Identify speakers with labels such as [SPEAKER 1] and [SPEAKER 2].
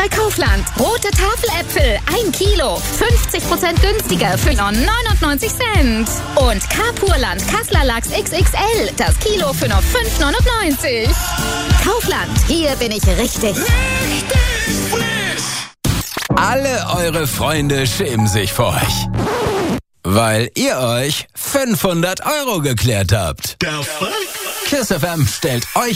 [SPEAKER 1] bei Kaufland. Rote Tafeläpfel, 1 Kilo. 50% günstiger für nur 99 Cent. Und Carpurland Kassler Lachs XXL. Das Kilo für nur 5,99. Kaufland, hier bin ich richtig.
[SPEAKER 2] Alle eure Freunde schämen sich vor euch. Weil ihr euch 500 € geklärt habt. KISS FM stellt euch